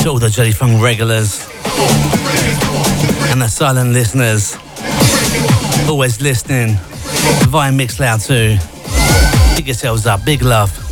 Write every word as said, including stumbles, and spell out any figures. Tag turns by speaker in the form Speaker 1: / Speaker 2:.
Speaker 1: to all the Jelly Funk regulars and the silent listeners, always listening via Mixcloud too. Pick yourselves up, big love.